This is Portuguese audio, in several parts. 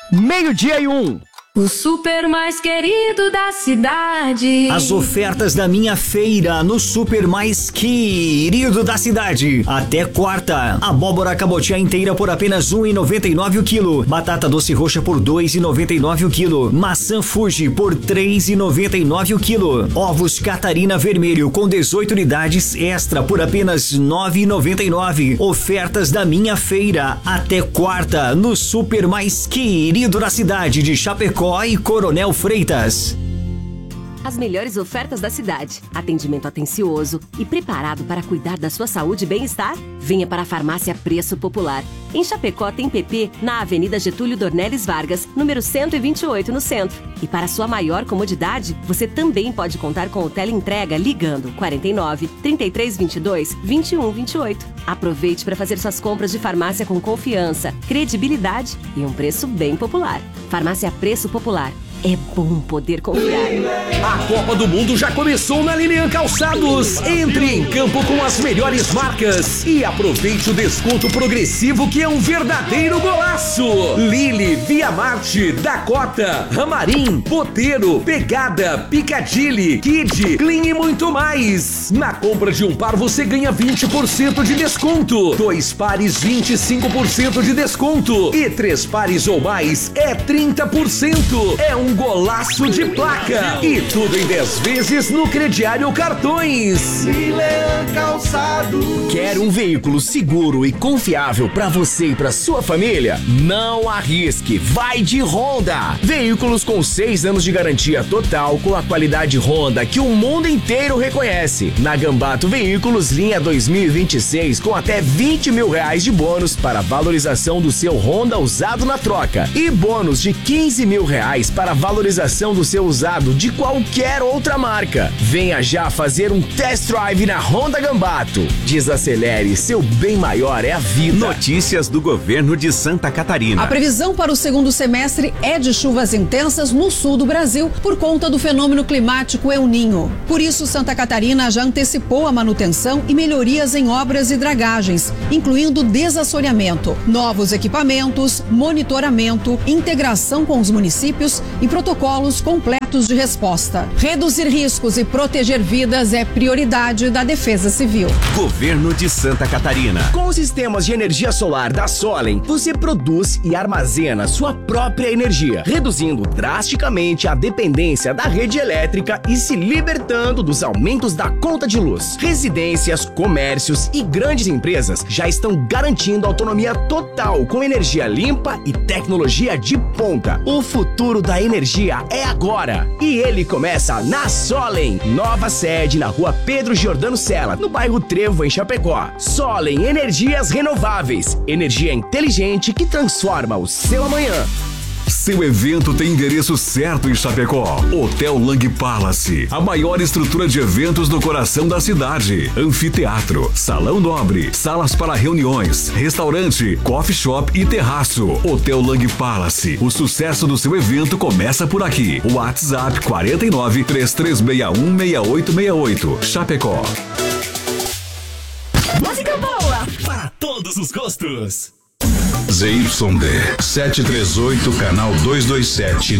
12:01. O super mais querido da cidade. As ofertas da minha feira no super mais querido da cidade. Até quarta. Abóbora cabotiá inteira por apenas R$1,99 o quilo. Batata doce roxa por R$2,99 o quilo. Maçã Fuji por R$3,99 o quilo. Ovos Catarina vermelho com 18 unidades extra por apenas R$9,99. Ofertas da minha feira. Até quarta no super mais querido da cidade de Chapecó e Coronel Freitas. As melhores ofertas da cidade. Atendimento atencioso e preparado para cuidar da sua saúde e bem-estar? Venha para a Farmácia Preço Popular. Em Chapecó tem PP na Avenida Getúlio Dornelles Vargas, número 128, no centro. E para sua maior comodidade, você também pode contar com o teleentrega ligando 49 3322 2128. Aproveite para fazer suas compras de farmácia com confiança, credibilidade e um preço bem popular. Farmácia Preço Popular. É bom poder confiar. A Copa do Mundo já começou na Lilian Calçados. Entre em campo com as melhores marcas e aproveite o desconto progressivo que é um verdadeiro golaço. Lili, Via Marte, Dakota, Ramarim, Boteiro, Pegada, Piccadilly, Kid, Clean e muito mais. Na compra de um par você ganha 20% de desconto. 2 pares 25% de desconto. E 3 pares ou mais é 30%. É um golaço de placa. E tudo em 10 vezes no crediário cartões. Lilian Calçados. Quer um veículo seguro e confiável para você e para sua família? Não arrisque. Vai de Honda. Veículos com 6 anos de garantia total com a qualidade Honda que o mundo inteiro reconhece. Na Gambato Veículos, linha 2026 com até R$20 mil de bônus para valorização do seu Honda usado na troca. E bônus de R$15 mil para valorização do seu usado de qualquer outra marca. Venha já fazer um test drive na Honda Gambato. Desacelere, seu bem maior é a vida. Notícias do governo de Santa Catarina. A previsão para o segundo semestre é de chuvas intensas no sul do Brasil por conta do fenômeno climático El Niño. Por isso, Santa Catarina já antecipou a manutenção e melhorias em obras e dragagens, incluindo desassoreamento, novos equipamentos, monitoramento, integração com os municípios e protocolos completos de resposta. Reduzir riscos e proteger vidas é prioridade da Defesa Civil. Governo de Santa Catarina. Com os sistemas de energia solar da Solen, você produz e armazena sua própria energia, reduzindo drasticamente a dependência da rede elétrica e se libertando dos aumentos da conta de luz. Residências, comércios e grandes empresas já estão garantindo autonomia total com energia limpa e tecnologia de ponta. O futuro da energia é agora. E ele começa na Solen. Nova sede na rua Pedro Giordano Sela, no bairro Trevo, em Chapecó. Solen Energias Renováveis. Energia inteligente que transforma o seu amanhã. Seu evento tem endereço certo em Chapecó. Hotel Lang Palace, a maior estrutura de eventos no coração da cidade. Anfiteatro, salão nobre, salas para reuniões, restaurante, coffee shop e terraço. Hotel Lang Palace, o sucesso do seu evento começa por aqui. WhatsApp 49 3361 6868. Chapecó. Música boa para todos os gostos. ZYD 738, canal 227,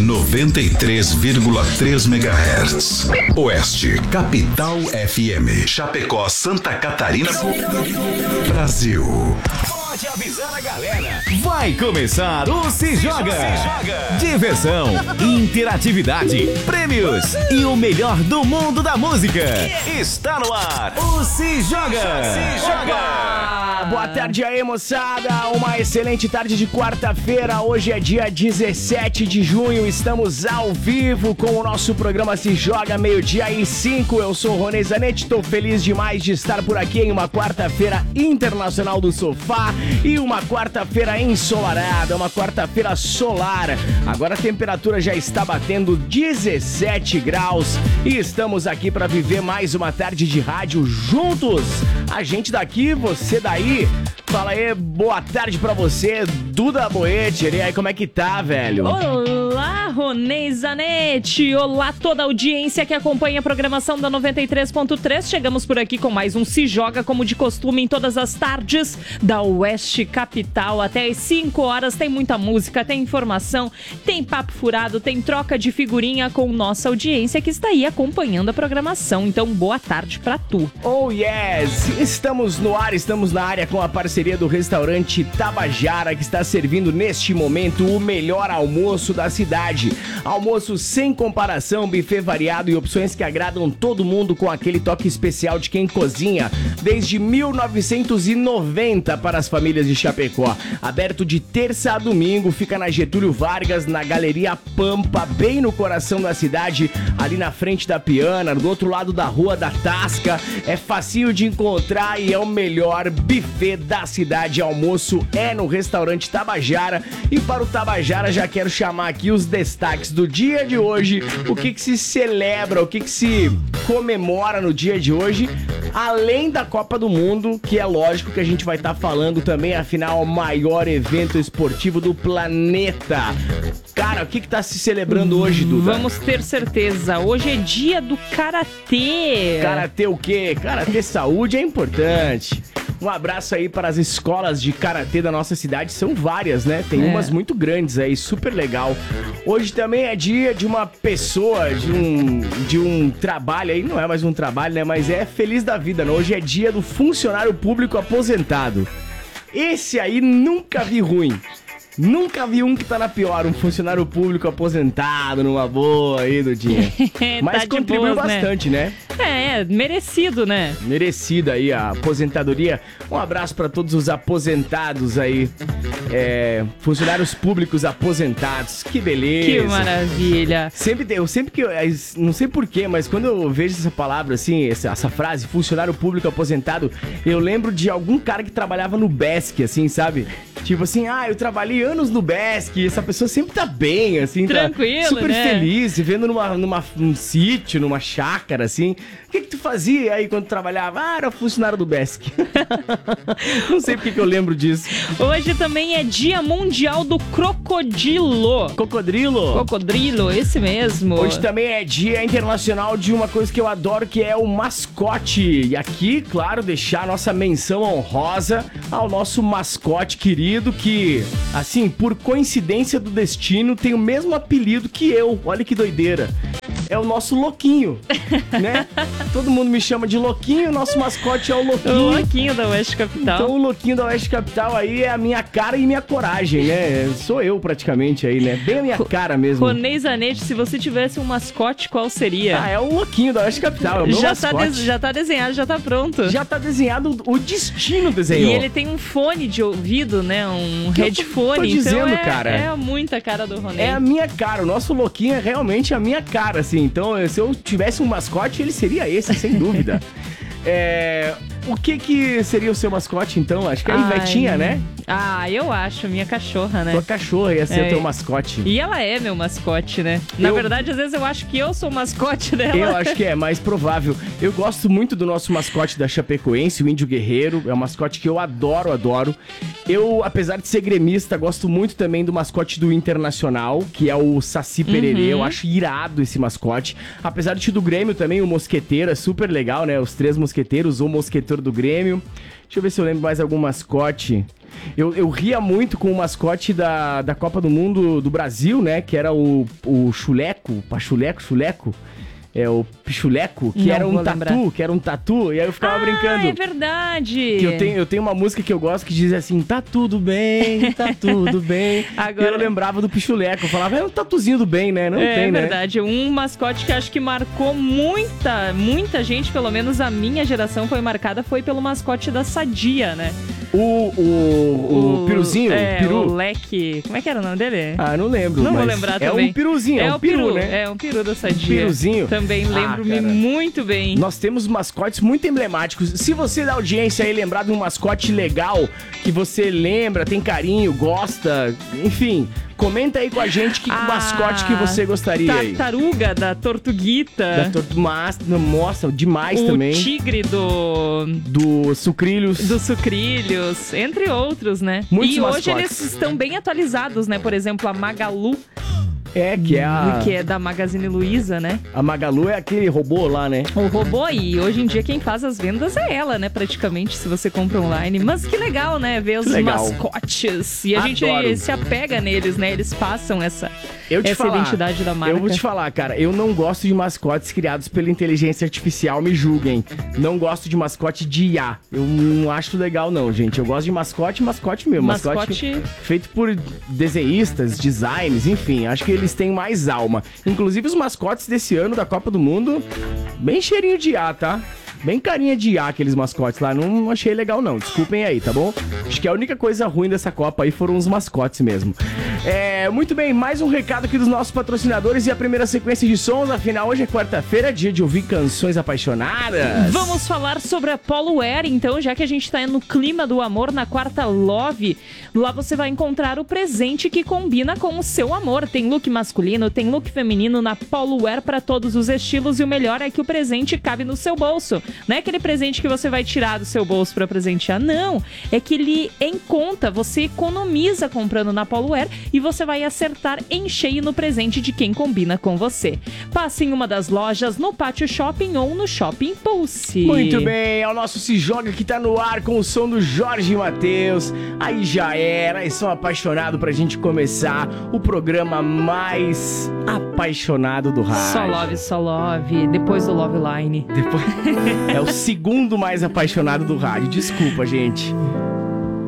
93,3 MHz. Oeste, Capital FM. Chapecó, Santa Catarina, Brasil. Pode avisar a galera. Vai começar o Se Joga. Diversão, interatividade, prêmios e o melhor do mundo da música. Está no ar o Se Joga. Boa tarde aí, moçada. Uma excelente tarde de quarta-feira. Hoje é dia 17 de junho. Estamos ao vivo com o nosso programa Se Joga, 12:05. Eu sou o Ronei Zanetti. Estou feliz demais de estar por aqui em uma quarta-feira internacional do sofá e uma quarta-feira ensolarada, uma quarta-feira solar. Agora a temperatura já está batendo 17 graus e estamos aqui para viver mais uma tarde de rádio juntos. A gente daqui, você daí. Fala aí, boa tarde pra você, Duda Boetter. E aí, como é que tá, velho? Olá, Ronei Zanetti. Olá, toda a audiência que acompanha a programação da 93.3. Chegamos por aqui com mais um Se Joga, como de costume, em todas as tardes da Oeste Capital. Até às 5 horas tem muita música, tem informação, tem papo furado, tem troca de figurinha com nossa audiência que está aí acompanhando a programação. Então, boa tarde pra tu. Oh, yes! Estamos no ar, estamos na área com a parceria do restaurante Tabajara, que está servindo neste momento o melhor almoço da cidade. Almoço sem comparação, buffet variado e opções que agradam todo mundo com aquele toque especial de quem cozinha desde 1990 para as famílias de Chapecó. Aberto de terça a domingo, fica na Getúlio Vargas, na Galeria Pampa, bem no coração da cidade, ali na frente da Piana, do outro lado da Rua da Tasca. É facinho de encontrar e é o melhor buffet da cidade. Almoço é no restaurante Tabajara. E para o Tabajara já quero chamar aqui os destaques do dia de hoje. O que se celebra, o que se comemora no dia de hoje, além da Copa do Mundo, que é lógico que a gente vai estar falando também, afinal, o maior evento esportivo do planeta. Cara, o que tá se celebrando hoje, Duda? Vamos ter certeza. Hoje é dia do Karatê. Karatê o quê? Karatê saúde é importante. Um abraço aí para as escolas de karatê da nossa cidade, são várias, né? Tem umas muito grandes aí, super legal. Hoje também é dia de uma pessoa, de um trabalho aí, não é mais um trabalho, né? Mas é feliz da vida, né? Hoje é dia do funcionário público aposentado. Esse aí nunca vi ruim. Nunca vi um que tá na pior, um funcionário público aposentado, numa boa aí, Dudinha. Mas tá contribuiu boas, bastante, né? Merecido, né? Merecida aí a aposentadoria. Um abraço pra todos os aposentados aí. Funcionários públicos aposentados. Que beleza. Que maravilha. Eu sempre que... Não sei porquê, mas quando eu vejo essa palavra assim, essa frase, funcionário público aposentado, eu lembro de algum cara que trabalhava no BESC, assim, sabe? Tipo assim, eu trabalhei anos no BESC, essa pessoa sempre tá bem, assim, tranquilo, tá super né? feliz, vivendo num sítio, numa chácara, assim. O que tu fazia aí quando trabalhava? Era funcionário do BESC. Não sei porque que eu lembro disso. Hoje também é Dia Mundial do Crocodilo. Cocodrilo, esse mesmo. Hoje também é Dia Internacional de uma coisa que eu adoro, que é o mascote. E aqui, claro, deixar a nossa menção honrosa ao nosso mascote querido, que, assim, por coincidência do destino, tem o mesmo apelido que eu. Olha que doideira. É o nosso Louquinho, né? Todo mundo me chama de Louquinho, nosso mascote é o Louquinho. O Louquinho da Oeste Capital. Então o Louquinho da Oeste Capital aí é a minha cara e minha coragem, né? Sou eu praticamente aí, né? Bem a minha cara mesmo. Ronei Zanetti, se você tivesse um mascote, qual seria? É o Louquinho da Oeste Capital, é o meu mascote. Já tá desenhado, já tá pronto. Já tá desenhado, o destino desenhou. E ele tem um fone de ouvido, né? Um headphone. Tô dizendo, então cara. É muita cara do Ronei. É a minha cara, o nosso Louquinho é realmente a minha cara, assim. Então, se eu tivesse um mascote, ele seria esse, sem dúvida. O que seria o seu mascote, então? Acho que é a Ivetinha, né? Eu acho, minha cachorra, né? Tua cachorra ia ser o teu mascote. E ela é meu mascote, né? Na verdade, às vezes eu acho que eu sou o mascote dela. Eu acho que é mais provável. Eu gosto muito do nosso mascote da Chapecoense, o Índio Guerreiro. É um mascote que eu adoro. Eu, apesar de ser gremista, gosto muito também do mascote do Internacional, que é o Saci Pererê. Eu acho irado esse mascote. Apesar de ser do Grêmio também, o Mosqueteiro é super legal, né? Os três mosqueteiros, o mosqueteiro do Grêmio. Deixa eu ver se eu lembro mais algum mascote. Eu ria muito com o mascote da Copa do Mundo do Brasil, né? Que era o Chuleco, Pachuleco. O Pichuleco, que era um tatu, e aí eu ficava brincando. É verdade! Que eu tenho uma música que eu gosto que diz assim, tá tudo bem, tá tudo bem. Agora eu lembrava do Pichuleco, eu falava, é um tatuzinho do bem, né? Não tem, né? É verdade, um mascote que acho que marcou muita gente, pelo menos a minha geração foi marcada, foi pelo mascote da Sadia, né? O Piruzinho? O Leque. Como é que era o nome dele? Não lembro. Não vou lembrar também. É um piruzinho, é um peru, né? É um peru da Sadia. Piruzinho. Também lembro-me muito bem. Nós temos mascotes muito emblemáticos. Se você da audiência aí lembrar de um mascote legal, que você lembra, tem carinho, gosta, enfim... Comenta aí com a gente que mascote que você gostaria aí. Tartaruga da Tortuguita. Nossa, demais também. O tigre do Sucrilhos. Do Sucrilhos, entre outros, né? Muitos e mascotes. hoje eles estão bem atualizados, né? Por exemplo, a Magalu. Que é da Magazine Luiza, né? A Magalu é aquele robô lá, né? O robô, e hoje em dia quem faz as vendas é ela, né? Praticamente, se você compra online. Mas que legal, né? Ver os mascotes. E a gente se apega neles, né? Eles passam essa identidade da marca. Eu vou te falar, cara, eu não gosto de mascotes criados pela inteligência artificial, me julguem. Não gosto de mascote de IA. Eu não acho legal, não, gente. Eu gosto de mascote mesmo. Mascote feito por desenhistas, designers, enfim. Acho que eles têm mais alma. Inclusive os mascotes desse ano da Copa do Mundo, bem cheirinho de IA, tá? Bem carinha de IA aqueles mascotes lá, não achei legal não, desculpem aí, tá bom? Acho que a única coisa ruim dessa Copa aí foram os mascotes mesmo. Muito bem, mais um recado aqui dos nossos patrocinadores e a primeira sequência de sons, afinal hoje é quarta-feira, dia de ouvir canções apaixonadas. Vamos falar sobre a Polo Wear, então, já que a gente tá no clima do amor, na quarta Love, lá você vai encontrar o presente que combina com o seu amor. Tem look masculino, tem look feminino na Polo Wear para todos os estilos e o melhor é que o presente cabe no seu bolso. Não é aquele presente que você vai tirar do seu bolso para presentear, não. É que ele em conta, você economiza comprando na Polo Wear e você vai acertar em cheio no presente de quem combina com você. Passe em uma das lojas no Pátio Shopping ou no Shopping Pulse. Muito bem, é o nosso Se Joga que tá no ar com o som do Jorge Mateus. Aí já era, e são apaixonados pra gente começar o programa mais apaixonado do rádio. Só Love, depois do Love Line. É o segundo mais apaixonado do rádio, desculpa, gente.